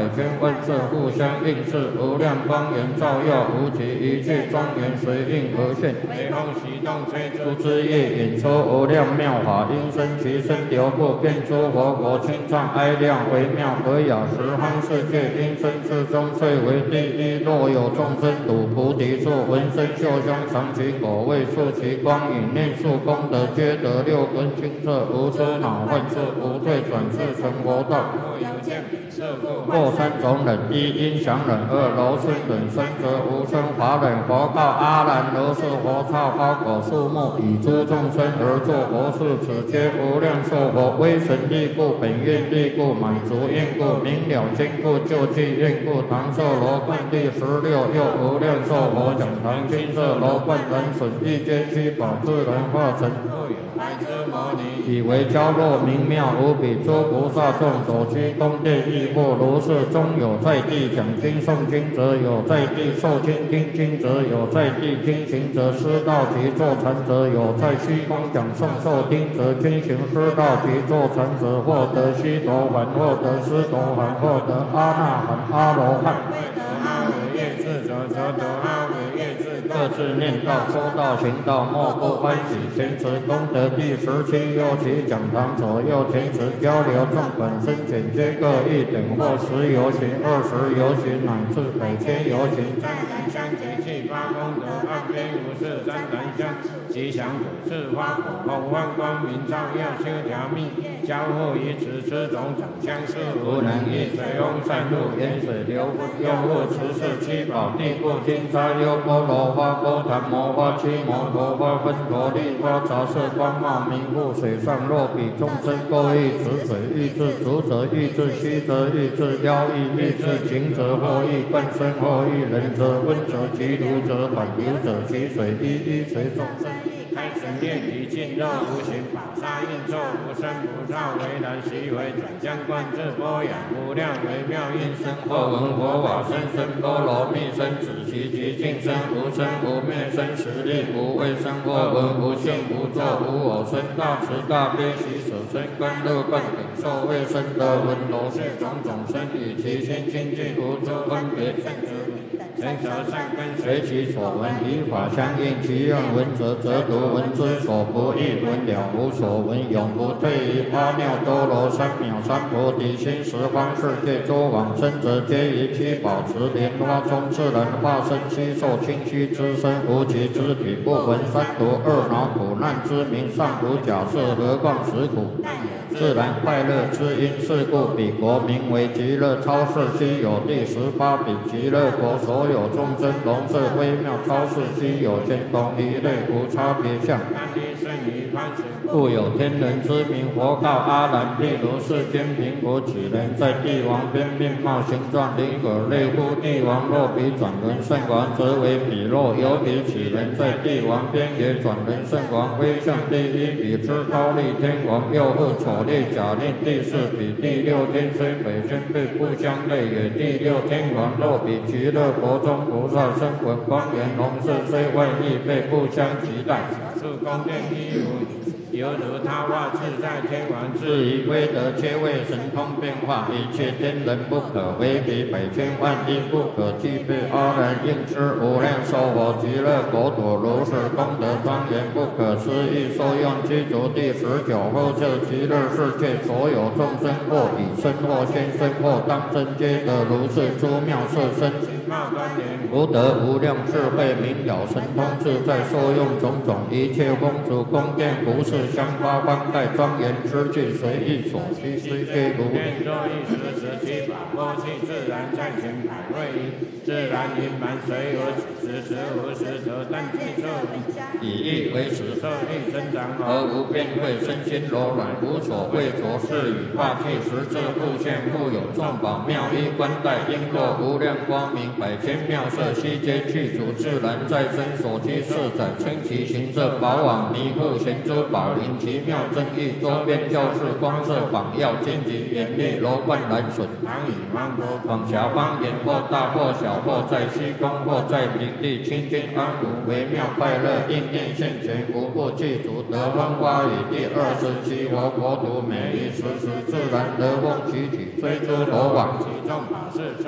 千万色互相映饰，无量光源照耀无极，一切庄严随应而现。微风习动吹出之业，引出无量妙法，因生其身流布，变诸佛国清畅哀亮，微妙和雅十方世界，因生之中最为第一。若有众生睹菩提树，闻声嗅香尝其果味，触其光影，念数功德，皆得六根清澈，无出恼患处，无退转世成佛道。或三种忍：一因想忍，二柔顺忍，三则无生法忍。佛告阿难：如是佛刹花果树木，以诸众生而作佛事，此皆无量寿佛威神力故，本愿力故，满足愿故，明了坚固，救济愿故。唐寿罗冠第16，又无量寿佛讲堂金色罗冠，人损一皆七宝，自然化成白之摩尼，以为娇弱明妙无比。诸菩萨众所居宫殿，亦或如是。中有在地讲经诵经者，有在地受经听经者，有在地听行者，师道及坐禅者，有在虚空讲诵受听者。听行师道及坐禅者，获得须陀洹，获得斯陀含，获得阿那含、阿罗汉。各自念道、说道、行道，莫不欢喜。前持功德第17，右其讲堂，左右前持交流，众本身简皆各一等，或10游行、20游行，乃至100千游行。湛然相结气发功德，岸边无事湛然相吉祥果，是花果红万光明照耀，修条密交互于此，此种长相是无能易。水翁散入，沿水流不用物，持是七宝地故，金沙优波罗花、波檀摩花、七摩陀花、分陀利花，杂色光茂明覆。水上若比众生各异，此水欲至足者欲至虚则欲至腰欲欲至情则或欲灌身或欲冷则温则其如则反流者，其水一随众生。开神念体尽肉无形，宝沙应作无生菩萨为然，习为转将观自波雅无量微妙应身，或闻佛法身身波罗蜜身，子其极尽身，无生无灭身，实力无畏身，或闻无性无作无我身，大慈大悲喜舍身，观乐观等受为身得闻罗是种种身，以其心清净无诸分别正知。成则善根随其所闻，以法相应，其愿闻者则读，闻之所不异，闻了无所闻，永不退于阿耨多罗三藐三菩提心。十方世界诸往生者，皆以七宝池莲花中自然化身，悉受清虚之身，无极之体，不闻三毒二恼苦难之名，尚无假设，何况实苦？自然快乐之因，是故彼国名为极乐超世，悉有第18比极乐国，所有众生龙色微妙超世，悉有天同一类，无差别相。故有天人之名。佛告阿难：譬如世间贫苦几人，在帝王边，面貌形状灵可类乎？帝王若比转轮圣王，则为彼若有比几人，在帝王边，也转轮圣王威相第一，比之高丽天王，又复丑烈假令第4比第6天，虽北宣对不相类，也第6天王。若比极乐国中菩萨声闻光源龙视，虽万亿倍，不相及待。是宫殿一犹如他化自在天王，至于威德，皆为神通变化，一切天人不可为比，100千万亿不可计备。阿难应知无量寿佛极乐国土，如是功德庄严不可思议。受用具足第19后设极乐世界，所有众生或彼身或现身或当身，皆得如是诸妙色身，福德无量智慧明了神通自在，受用种种一切风烛宫殿服饰香花方盖庄严之具，随意所需，虽皆如愿作一时持七宝波气，自然暂行百位因，自然盈满，随有此时无时得但具色以意为实，色力增长而无变慧，身心柔软，无所畏着，是与化气实质复现，复有众宝妙衣冠带，璎珞无量光明，100千妙色，悉皆具足，自然在身所居色载，称其形色宝网弥覆，贤珠宝宝林奇妙正义，周边教室光色仿耀，荆棘严密，楼冠蓝笋，难以安国，广辖方言或大或小，或在西宫，或在平地，清净安稳，微妙快乐，应念现前，无不具足，得风花雨第27国国土，每一时时自然得风其体，虽诸罗网其众法是。